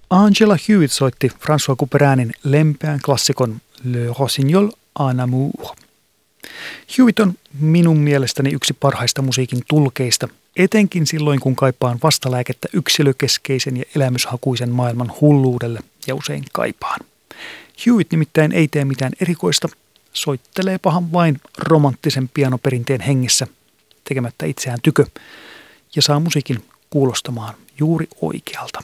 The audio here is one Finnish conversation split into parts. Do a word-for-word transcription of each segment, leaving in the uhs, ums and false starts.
Angela Hewitt soitti François Couperin lempeän klassikon Le Rossignol en amour. Hewitt on minun mielestäni yksi parhaista musiikin tulkeista, etenkin silloin kun kaipaan vastalääkettä yksilökeskeisen ja elämyshakuisen maailman hulluudelle ja usein kaipaan. Hewitt nimittäin ei tee mitään erikoista, soitteleepahan vain romanttisen pianoperinteen hengessä, tekemättä itseään tykö, ja saa musiikin kuulostamaan juuri oikealta.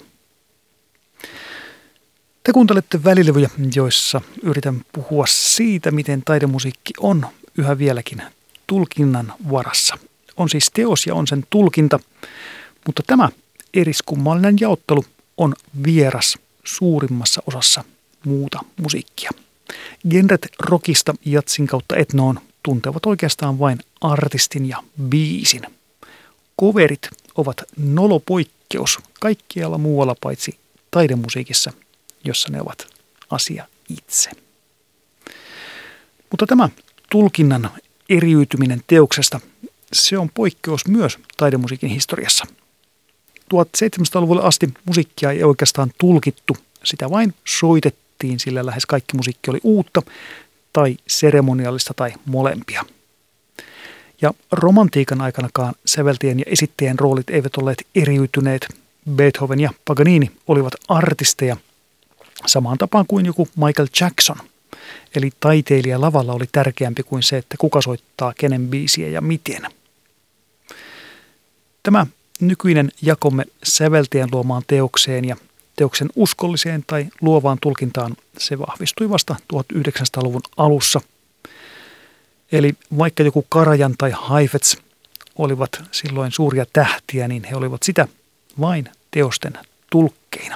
Te kuuntelette välilevyjä, joissa yritän puhua siitä, miten taidemusiikki on yhä vieläkin tulkinnan varassa. On siis teos ja on sen tulkinta, mutta tämä eriskummallinen jaottelu on vieras suurimmassa osassa muuta musiikkia. Genret rockista jatsin kautta etnoon tuntevat oikeastaan vain artistin ja biisin. Coverit ovat nolopoikkeus kaikkialla muualla paitsi taidemusiikissa, jossa ne ovat asia itse. Mutta tämä tulkinnan eriytyminen teoksesta, se on poikkeus myös taidemusiikin historiassa. tuhatseitsemänsataaluvulle asti musiikkia ei oikeastaan tulkittu, sitä vain soitettiin, sillä lähes kaikki musiikki oli uutta tai seremoniallista tai molempia. Ja romantiikan aikanakaan säveltäjän ja esittäjän roolit eivät olleet eriytyneet. Beethoven ja Paganini olivat artisteja samaan tapaan kuin joku Michael Jackson. Eli taiteilija lavalla oli tärkeämpi kuin se, että kuka soittaa kenen biisiä ja miten. Tämä nykyinen jakomme säveltäjän luomaan teokseen ja teoksen uskolliseen tai luovaan tulkintaan, se vahvistui vasta tuhatyhdeksänsataaluvun alussa. Eli vaikka joku Karajan tai Heifetz olivat silloin suuria tähtiä, niin he olivat sitä vain teosten tulkkeina.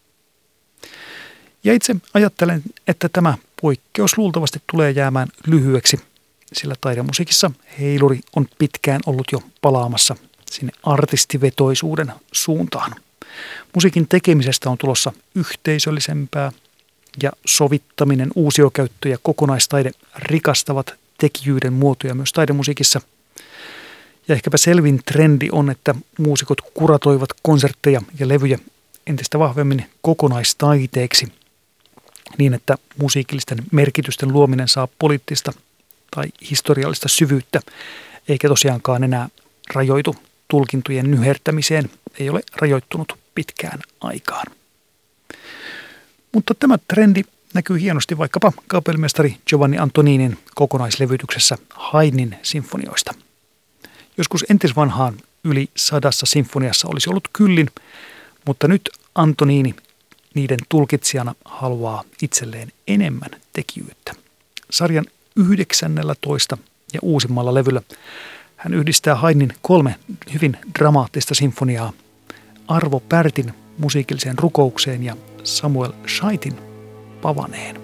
Ja itse ajattelen, että tämä poikkeus luultavasti tulee jäämään lyhyeksi, sillä taidemusiikissa heiluri on pitkään ollut jo palaamassa sinne artistivetoisuuden suuntaan. Musiikin tekemisestä on tulossa yhteisöllisempää ja sovittaminen, uusiokäyttö ja kokonaistaide rikastavat tekijyyden muotoja myös taidemusiikissa. Ja ehkäpä selvin trendi on, että muusikot kuratoivat konsertteja ja levyjä entistä vahvemmin kokonaistaiteeksi niin, että musiikillisten merkitysten luominen saa poliittista tai historiallista syvyyttä, eikä tosiaankaan enää rajoitu tulkintojen nyhertämiseen, ei ole rajoittunut pitkään aikaan. Mutta tämä trendi näkyy hienosti vaikkapa kapellimestari Giovanni Antoninin kokonaislevytyksessä Haydnin sinfonioista. Joskus entisvanhaan yli sadassa sinfoniassa olisi ollut kyllin, mutta nyt Antonini niiden tulkitsijana haluaa itselleen enemmän tekijyyttä. Sarjan yhdeksännellätoista ja uusimmalla levyllä hän yhdistää Haydnin kolme hyvin dramaattista sinfoniaa Arvo Pärtin musiikilliseen rukoukseen ja Samuel Scheitin Pavaneen.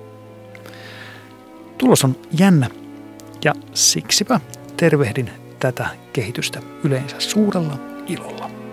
Tulos on jännä ja siksipä tervehdin tätä kehitystä yleensä suurella ilolla.